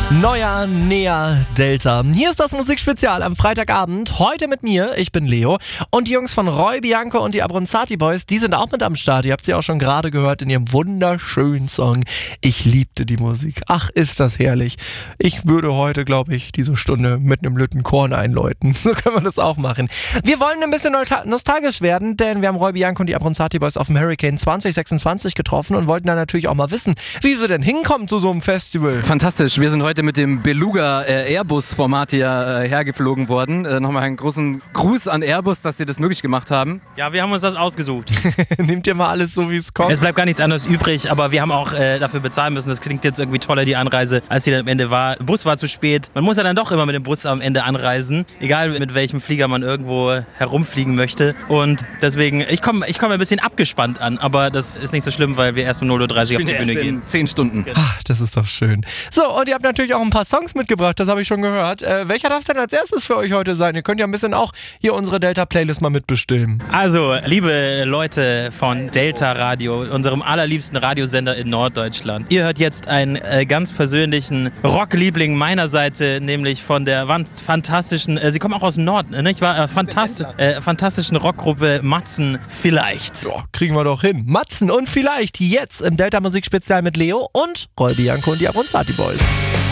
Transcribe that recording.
Neuer, näher, Delta. Hier ist das Musikspezial am Freitagabend. Heute mit mir, ich bin Leo. Und die Jungs von Roy Bianco und die Abronzati Boys, die sind auch mit am Start. Ihr habt sie auch schon gerade gehört in ihrem wunderschönen Song. Ich liebte die Musik. Ach, ist das herrlich. Ich würde heute, glaube ich, diese Stunde mit einem Lütten Korn einläuten. So können wir das auch machen. Wir wollen ein bisschen nostalgisch werden, denn wir haben Roy Bianco und die Abronzati Boys auf dem Hurricane 2026 getroffen und wollten dann natürlich auch mal wissen, wie sie denn hinkommen zu so einem Festival. Fantastisch. Wir sind heute mit dem Beluga Airbus-Format hier hergeflogen worden. Nochmal einen großen Gruß an Airbus, dass sie das möglich gemacht haben. Ja, wir haben uns das ausgesucht. Nehmt ihr mal alles so, wie es kommt? Es bleibt gar nichts anderes übrig, aber wir haben auch dafür bezahlen müssen. Das klingt jetzt irgendwie toller, die Anreise, als die dann am Ende war. Der Bus war zu spät. Man muss ja dann doch immer mit dem Bus am Ende anreisen, egal mit welchem Flieger man irgendwo herumfliegen möchte. Und deswegen, ich komm ein bisschen abgespannt an, aber das ist nicht so schlimm, weil wir erst um 0:30 Uhr auf die Bühne gehen. 10 Stunden. Ach, das ist doch schön. So, und ihr habt natürlich auch ein paar Songs mitgebracht, das habe ich schon gehört. Welcher darf es denn als erstes für euch heute sein? Ihr könnt ja ein bisschen auch hier unsere Delta-Playlist mal mitbestimmen. Also, liebe Leute von Delta Radio, unserem allerliebsten Radiosender in Norddeutschland. Ihr hört jetzt einen ganz persönlichen Rockliebling meiner Seite, nämlich von der fantastischen, sie kommen auch aus dem Norden, nicht wahr? Fantastischen Rockgruppe Matzen vielleicht. Ja, kriegen wir doch hin. Matzen und vielleicht jetzt im Delta-Musikspezial mit Leo und Roy Bianco und die Abronzati Boys.